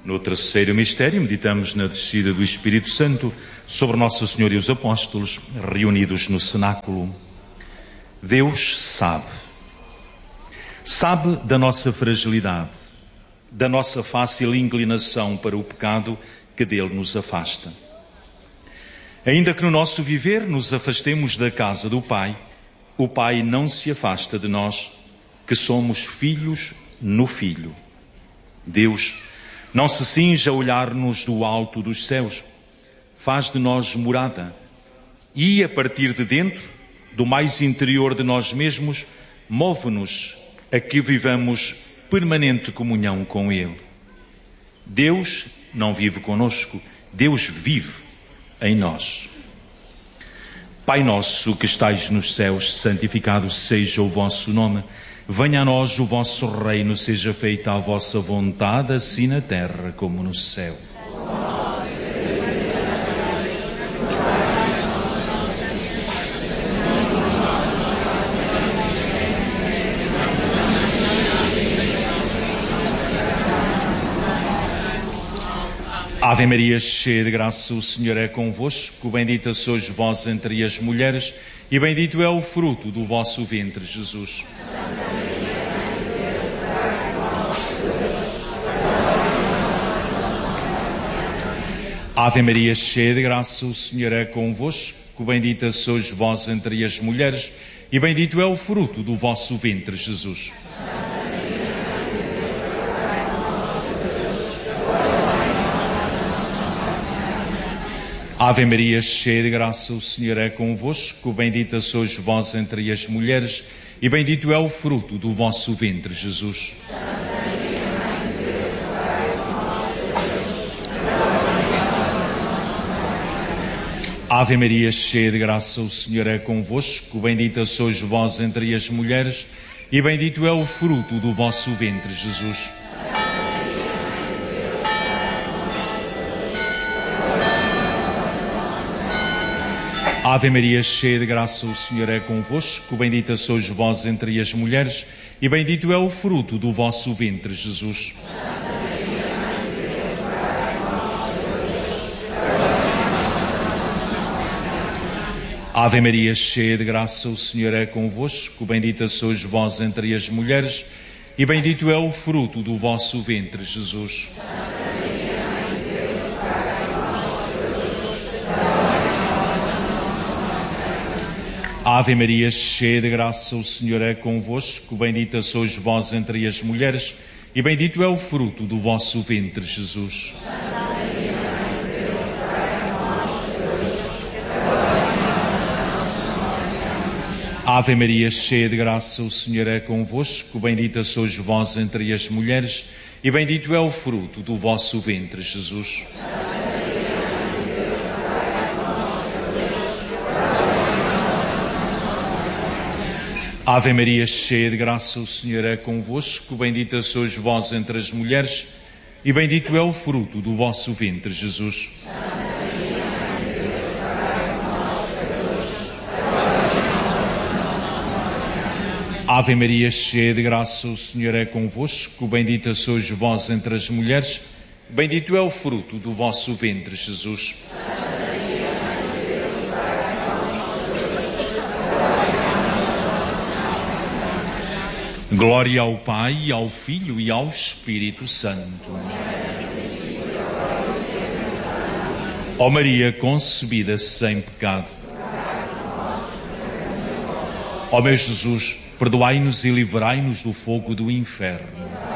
No terceiro mistério, meditamos na descida do Espírito Santo sobre Nossa Senhora e os apóstolos reunidos no cenáculo. Deus sabe da nossa fragilidade, da nossa fácil inclinação para o pecado que dele nos afasta. Ainda que no nosso viver nos afastemos da casa do Pai, o Pai não se afasta de nós, que somos filhos no Filho. Deus não se cinge a olhar-nos do alto dos céus, faz de nós morada e, a partir de dentro, do mais interior de nós mesmos, move-nos a que vivamos permanente comunhão com Ele. Deus não vive conosco, Deus vive em nós. Pai nosso que estais nos céus, santificado seja o vosso nome. Venha a nós o vosso reino, seja feita a vossa vontade, assim na terra como no céu. Ave Maria, cheia de graça, o Senhor é convosco, bendita sois vós entre as mulheres, e bendito é o fruto do vosso ventre, Jesus. Ave Maria, cheia de graça, o Senhor é convosco, bendita sois vós entre as mulheres, e bendito é o fruto do vosso ventre, Jesus. Ave Maria, cheia de graça, o Senhor é convosco, bendita sois vós entre as mulheres, e bendito é o fruto do vosso ventre, Jesus. Ave Maria, cheia de graça, o Senhor é convosco, bendita sois vós entre as mulheres, e bendito é o fruto do vosso ventre, Jesus. Ave Maria, cheia de graça, o Senhor é convosco, bendita sois vós entre as mulheres, e bendito é o fruto do vosso ventre, Jesus. Ave Maria, cheia de graça, o Senhor é convosco, bendita sois vós entre as mulheres, e bendito é o fruto do vosso ventre, Jesus. Ave Maria, cheia de graça, o Senhor é convosco, bendita sois vós entre as mulheres, e bendito é o fruto do vosso ventre, Jesus. Ave Maria, cheia de graça, o Senhor é convosco, bendita sois vós entre as mulheres, e bendito é o fruto do vosso ventre, Jesus. Ave Maria, cheia de graça, o Senhor é convosco, bendita sois vós entre as mulheres, e bendito é o fruto do vosso ventre, Jesus. Ave Maria, cheia de graça, o Senhor é convosco, bendita sois vós entre as mulheres, bendito é o fruto do vosso ventre, Jesus. Glória ao Pai, ao Filho e ao Espírito Santo. Ó Maria concebida sem pecado. Ó meu Jesus, perdoai-nos e livrai-nos do fogo do inferno.